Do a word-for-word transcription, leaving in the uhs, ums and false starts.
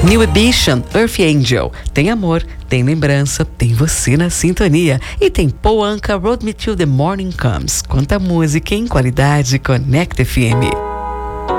New Edition, Earth Angel. Tem amor, tem lembrança, tem você na sintonia. E tem Paul Anka, Road Me Till The Morning Comes. Quanta música em qualidade, Conecta F M.